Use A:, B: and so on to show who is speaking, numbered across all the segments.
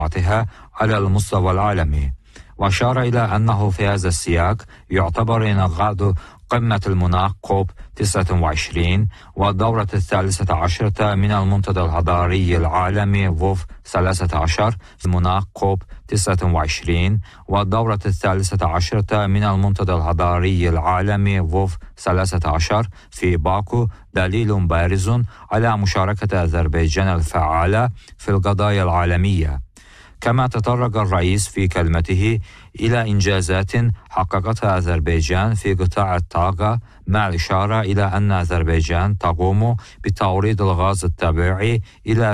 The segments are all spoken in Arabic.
A: على المستوى العالمي. وأشار إلى أنه في هذا السياق يعتبر إنعقاد قمة المناخ كوب 29 والدورة 13 من المنتدى الحضاري العالمي ووف 13 المناخ كوب 29 والدورة 13 من المنتدى الحضاري العالمي ووف 13 في باكو دليل بارز على مشاركة أذربيجان الفعالة في القضايا العالمية. كما تطرق الرئيس في كلمته إلى إنجازات حققتها أذربيجان في قطاع الطاقة، مع الإشارة إلى أن أذربيجان تقوم بتوريد الغاز الطبيعي إلى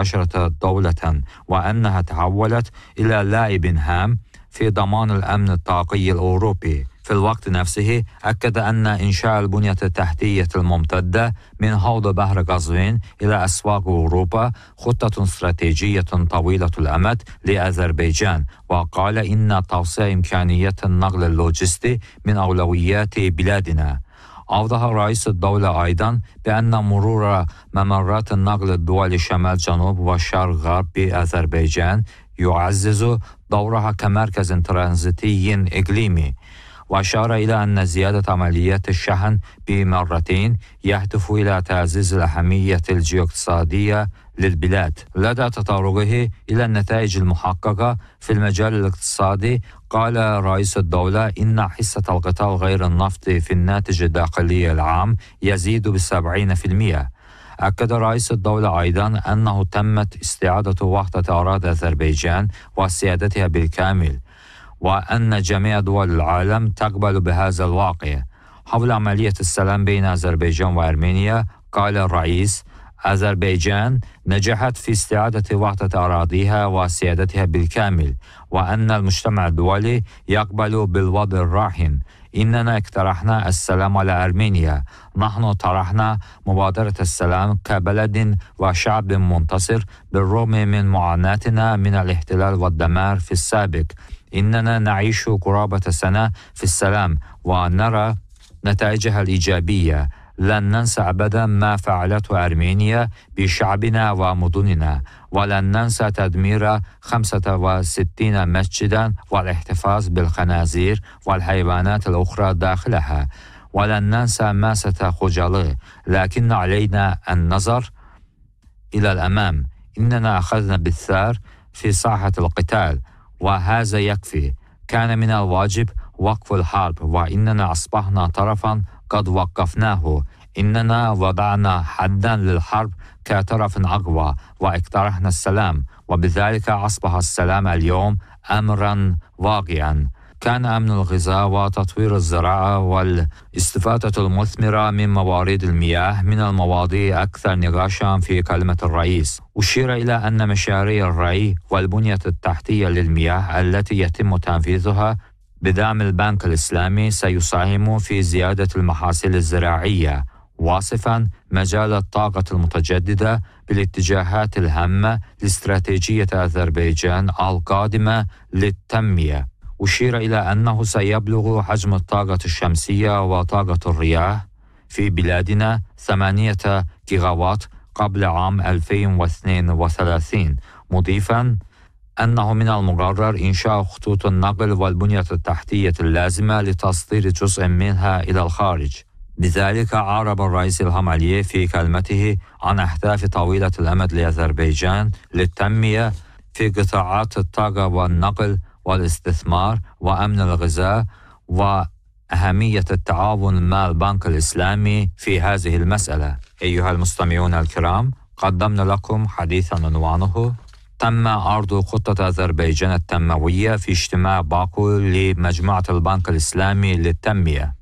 A: 16 دولة، وأنها تحولت إلى لاعب هام في ضمان الأمن الطاقي الأوروبي. في الوقت نفسه أكد أن إنشاء البنية التحتية الممتدة من حوض بحر قزوين إلى أسواق أوروبا خطة استراتيجية طويلة الأمد لأذربيجان، وقال إن توسيع إمكانية النقل اللوجستي من أولويات بلادنا. أوضح رئيس الدولة أيضا بأن مرور ممرات النقل الدولي شمال جنوب وشرق غرب بأذربيجان يعزز دورها كمركز ترانزيتي إقليمي. وأشار إلى أن زيادة عمليات الشحن بمرتين يهدف إلى تعزيز الأهمية الجيوقتصادية للبلاد. لدى تطرقه إلى النتائج المحققة في المجال الاقتصادي، قال رئيس الدولة إن حصة القطاع غير النفطي في الناتج الداخلي العام يزيد ب70%. أكد رئيس الدولة أيضا أنه تمت استعادة وحدة أراضي أذربيجان وسيادتها بالكامل، وأن جميع دول العالم تقبل بهذا الواقع. حول عملية السلام بين أذربيجان وأرمينيا، قال الرئيس: أذربيجان نجحت في استعادة وحدة أراضيها وسيادتها بالكامل، وأن المجتمع الدولي يقبل بالوضع الراهن. إننا اقترحنا السلام على أرمينيا. نحن طرحنا مبادرة السلام كبلد وشعب منتصر بالرغم من معاناتنا من الاحتلال والدمار في السابق. إننا نعيش قرابة سنة في السلام ونرى نتائجها الإيجابية. لن ننسى أبدا ما فعلته أرمينيا بشعبنا ومدننا، ولن ننسى تدمير 65 مسجدا والاحتفاظ بالخنازير والحيوانات الأخرى داخلها، ولن ننسى ماسة خجلة، لكن علينا النظر إلى الأمام. إننا أخذنا بالثار في ساحة القتال، وهذا يكفي. كان من الواجب وقف الحرب، وإننا أصبحنا طرفا قد وقفناه. إننا وضعنا حدا للحرب كطرف أقوى واقترحنا السلام، وبذلك أصبح السلام اليوم أمرا واقعا. كان أمن الغذاء وتطوير الزراعة والاستفادة المثمرة من موارد المياه من المواضيع أكثر نقاشا في كلمة الرئيس. أشير إلى أن مشاريع الري والبنية التحتية للمياه التي يتم تنفيذها بدعم البنك الإسلامي سيساهم في زيادة المحاصيل الزراعية، واصفا مجال الطاقة المتجددة بالاتجاهات الهامة لاستراتيجية أذربيجان القادمة للتنمية. أشير إلى أنه سيبلغ حجم الطاقة الشمسية وطاقة الرياح في بلادنا 8 جيجاوات قبل عام 2032، مضيفا أنه من المقرر إنشاء خطوط النقل والبنية التحتية اللازمة لتصدير جزء منها إلى الخارج. بذلك أعرب الرئيس إلهام علييف في كلمته عن أهداف طويلة الأمد لأذربيجان للتنمية في قطاعات الطاقة والنقل والاستثمار وأمن الغذاء، وأهمية التعاون مع البنك الإسلامي في هذه المسألة. أيها المستمعون الكرام، قدمنا لكم حديثا عنوانه: تم عرض خطة أذربيجان التنموية في اجتماع باكو لمجموعة البنك الإسلامي للتنمية.